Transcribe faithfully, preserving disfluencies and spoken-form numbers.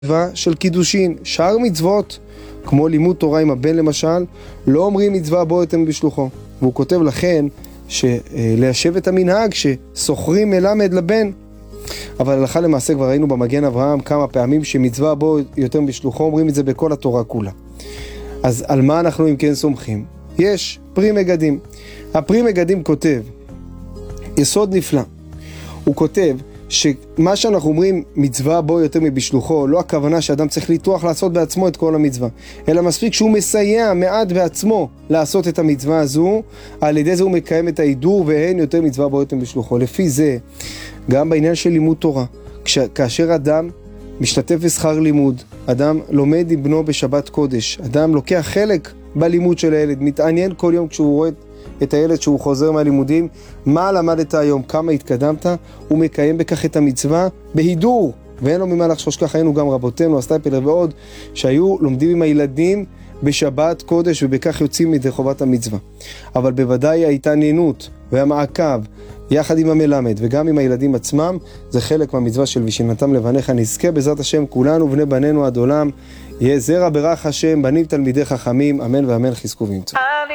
מצווה של קידושין. שאר מצוות, כמו לימוד תורה עם הבן למשל, לא אומרים מצווה בו אתם בשלוחו. והוא כותב לכן שליישב את המנהג שסוחרים מלמד לבן. אבל הלכה למעשה כבר ראינו במגן אברהם כמה פעמים שמצווה בו יותר בשלוחו, אומרים את זה בכל התורה כולה. אז על מה אנחנו אם כן סומכים? יש פרי מגדים. הפרי מגדים כותב יסוד נפלא. הוא כותב שמה שאנחנו אומרים מצווה בו יותר מבשלוחו, לא הכוונה שאדם צריך לטרוח לעשות בעצמו את כל המצווה, אלא מספיק שהוא מסייע מעט בעצמו לעשות את המצווה הזו, על ידי זה הוא מקיים את ההידור, ואין יותר מצווה בו יותר בשלוחו. לפי זה, גם בעניין של לימוד תורה, כש, כאשר אדם משתתף בשכר לימוד, אדם לומד עם בנו בשבת קודש, אדם לוקח חלק בלימוד של הילד, מתעניין כל יום כשהוא רואה את הילד שהוא חוזר מהלימודים, מה למדת היום, כמה התקדמת, הוא מקיים בכך את המצווה בהידור, ואין לו ממה לחשוש. כך היינו גם רבותינו, הסטייפלר ועוד, שהיו לומדים עם הילדים בשבת קודש, ובכך יוצאים מדי חובת המצווה. אבל בוודאי ההתעניינות והמעקב, יחד עם המלמד וגם עם הילדים עצמם, זה חלק מהמצווה של ושנתם לבניך. נזכה בעזרת השם כולנו ובני בנינו עד עולם, יהיה זרע ברך השם, בנים תלמידי חכמים, אמן ואמן, חזקו ואמצו.